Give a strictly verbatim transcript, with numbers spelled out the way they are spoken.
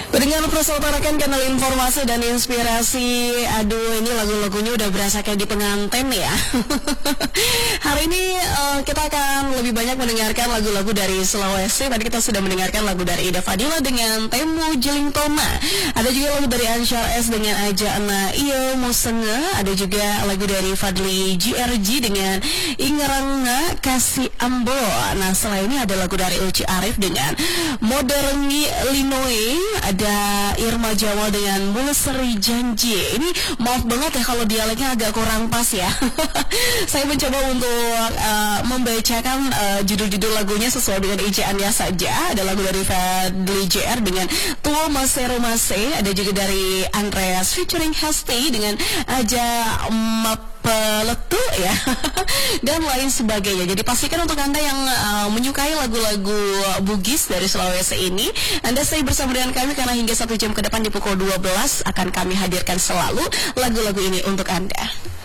Pendengar Prasa Utarakan, kanal informasi dan inspirasi. Aduh, ini lagu-lagunya udah berasa kayak di pengantin ya. Hari ini uh, kita akan lebih banyak mendengarkan lagu-lagu dari Sulawesi. Tadi kita sudah mendengarkan lagu dari Ida Fadila dengan Temu Jeling Toma. Ada juga lagu dari Ansyar S dengan Aja Ana Iyo Musenge. Ada juga lagu dari Fadli G R G dengan Ingeranga Kasih Ambo. Nah, setelah ini ada lagu dari Uci Arif dengan Moderni Linoe. Ada Irma Jamal dengan Mulseri Janji. Ini maaf banget ya kalau dialeknya agak kurang pas ya. Saya mencoba untuk uh, membacakan uh, judul-judul lagunya sesuai dengan ejaannya saja. Ada lagu dari Fadli J R dengan Tua Masero Mase. Ada juga dari Andreas featuring Hasti dengan Aja Map Peletu ya. Dan lain sebagainya. Jadi pastikan untuk Anda yang uh, menyukai lagu-lagu Bugis dari Sulawesi ini, Anda stay bersama dengan kami karena hingga satu jam ke depan di pukul dua belas akan kami hadirkan selalu lagu-lagu ini untuk Anda.